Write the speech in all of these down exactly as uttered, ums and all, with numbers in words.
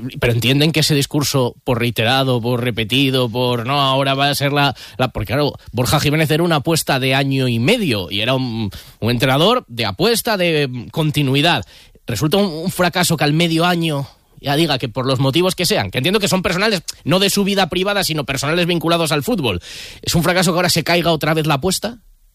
pero entienden que ese discurso, por reiterado, por repetido, por no, ahora va a ser la... la porque claro, Borja Jiménez era una apuesta de año y medio y era un, un entrenador de apuesta, de continuidad. Resulta un, un fracaso que al medio año ya diga que por los motivos que sean, que entiendo que son personales, no de su vida privada, sino personales vinculados al fútbol. ¿Es un fracaso que ahora se caiga otra vez la apuesta?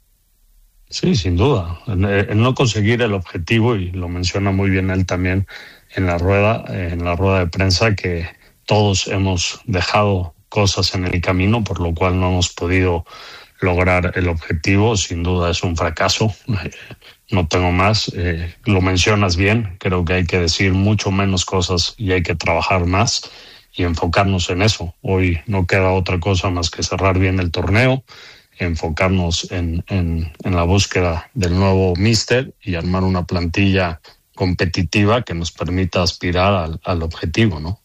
Sí, sin duda. En no conseguir el objetivo, y lo menciona muy bien él también en la rueda, en la rueda de prensa, que todos hemos dejado cosas en el camino, por lo cual no hemos podido lograr el objetivo. Sin duda es un fracaso. No tengo más. Eh, lo mencionas bien. Creo que hay que decir mucho menos cosas y hay que trabajar más y enfocarnos en eso. Hoy no queda otra cosa más que cerrar bien el torneo, enfocarnos en, en, en la búsqueda del nuevo míster y armar una plantilla competitiva que nos permita aspirar al, al objetivo, ¿no?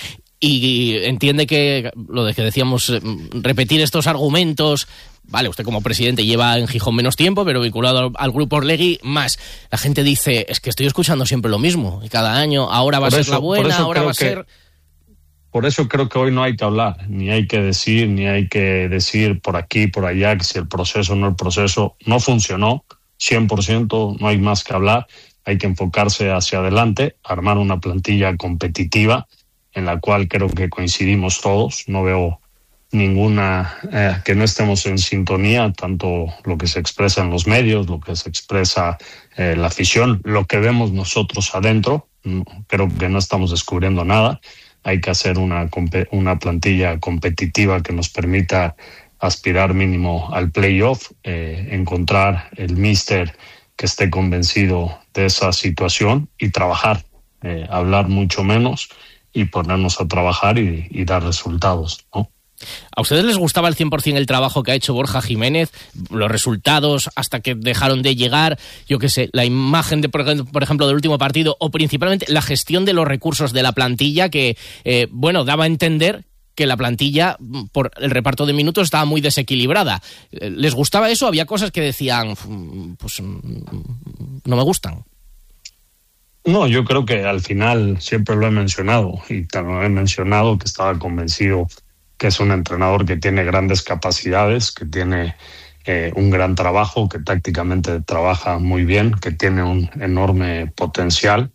Y entiende que lo de que decíamos, repetir estos argumentos, vale, usted como presidente lleva en Gijón menos tiempo, pero vinculado al, al grupo Orlegui más. La gente dice, es que estoy escuchando siempre lo mismo, y cada año, ahora va a ser la buena, ahora va a ser... Por eso creo que hoy no hay que hablar, ni hay que decir, ni hay que decir por aquí, por allá, que si el proceso o no el proceso no funcionó, cien por ciento, no hay más que hablar. Hay que enfocarse hacia adelante, armar una plantilla competitiva en la cual creo que coincidimos todos. No veo ninguna, eh, que no estemos en sintonía, tanto lo que se expresa en los medios, lo que se expresa eh, la afición, lo que vemos nosotros adentro. Creo que no estamos descubriendo nada. Hay que hacer una, una plantilla competitiva que nos permita aspirar mínimo al playoff, eh, encontrar el míster que esté convencido de esa situación y trabajar, eh, hablar mucho menos y ponernos a trabajar y, y dar resultados, ¿no? ¿A ustedes les gustaba el cien por ciento el trabajo que ha hecho Borja Jiménez? Los resultados hasta que dejaron de llegar, yo qué sé, la imagen, de, por ejemplo, del último partido, o principalmente la gestión de los recursos de la plantilla que, eh, bueno, daba a entender que la plantilla, por el reparto de minutos, estaba muy desequilibrada. ¿Les gustaba eso? Había cosas que decían, pues, no me gustan. No, yo creo que al final siempre lo he mencionado, y también he mencionado que estaba convencido que es un entrenador que tiene grandes capacidades, que tiene eh, un gran trabajo, que tácticamente trabaja muy bien, que tiene un enorme potencial,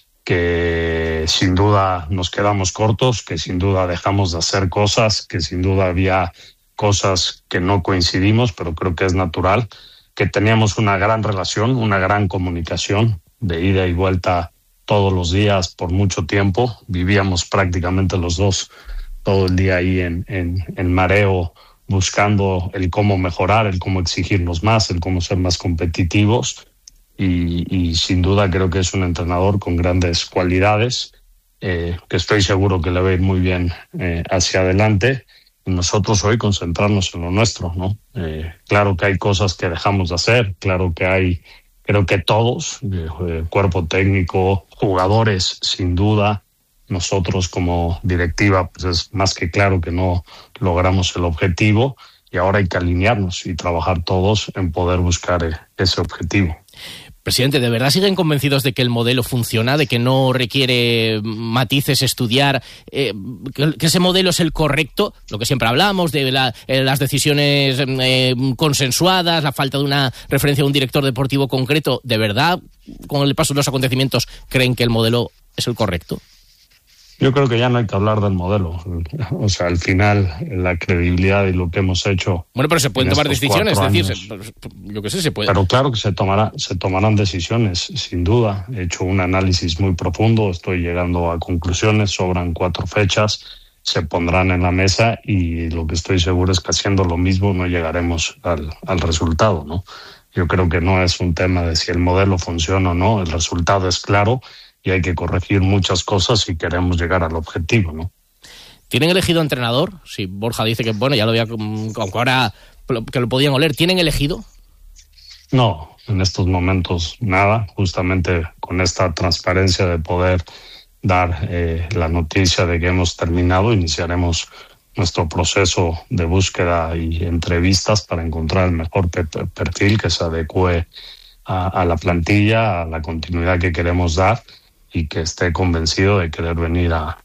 que sin duda nos quedamos cortos, que sin duda dejamos de hacer cosas, que sin duda había cosas que no coincidimos, pero creo que es natural, que teníamos una gran relación, una gran comunicación de ida y vuelta todos los días por mucho tiempo. Vivíamos prácticamente los dos todo el día ahí en, en, en mareo, buscando el cómo mejorar, el cómo exigirnos más, el cómo ser más competitivos. Y, y sin duda creo que es un entrenador con grandes cualidades, eh, que estoy seguro que le va a ir muy bien eh, hacia adelante. Y nosotros hoy concentrarnos en lo nuestro, ¿no? Eh, claro que hay cosas que dejamos de hacer, claro que hay, creo que todos, eh, cuerpo técnico, jugadores, sin duda. Nosotros como directiva, pues es más que claro que no logramos el objetivo y ahora hay que alinearnos y trabajar todos en poder buscar ese objetivo. Presidente, ¿de verdad siguen convencidos de que el modelo funciona, de que no requiere matices estudiar, eh, que, que ese modelo es el correcto? Lo que siempre hablamos de la, eh, las decisiones eh, consensuadas, la falta de una referencia a un director deportivo concreto. ¿De verdad, con el paso de los acontecimientos, creen que el modelo es el correcto? Yo creo que ya no hay que hablar del modelo. O sea, al final, la credibilidad y lo que hemos hecho... Bueno, pero se pueden tomar decisiones, es decir, se, yo qué sé, se puede... Pero claro que se tomará, se tomarán decisiones, sin duda. He hecho un análisis muy profundo, estoy llegando a conclusiones, sobran cuatro fechas, se pondrán en la mesa y lo que estoy seguro es que haciendo lo mismo no llegaremos al, al resultado, ¿no? Yo creo que no es un tema de si el modelo funciona o no, el resultado es claro y hay que corregir muchas cosas si queremos llegar al objetivo, ¿no? ¿Tienen elegido entrenador? Si Borja dice que, bueno, ya lo había, aunque ahora que lo podían oler, ¿tienen elegido? No, en estos momentos nada, justamente con esta transparencia de poder dar eh, la noticia de que hemos terminado, iniciaremos nuestro proceso de búsqueda y entrevistas para encontrar el mejor pe- perfil que se adecue a, a la plantilla, a la continuidad que queremos dar y que esté convencido de querer venir a,